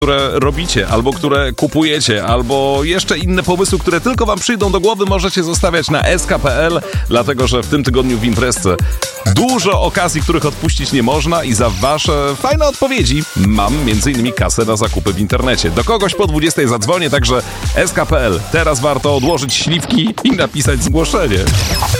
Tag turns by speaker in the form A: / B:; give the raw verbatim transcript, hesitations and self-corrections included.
A: które robicie, albo które kupujecie, albo jeszcze inne pomysły, które tylko wam przyjdą do głowy, możecie zostawiać na s k kropka p l, dlatego że w tym tygodniu w imprezce dużo okazji, których odpuścić nie można i za wasze fajne odpowiedzi mam między innymi kasę na zakupy w internecie. Do kogoś po dwudziestej zadzwonię, także s k kropka p l. Teraz warto odłożyć śliwki i napisać zgłoszenie.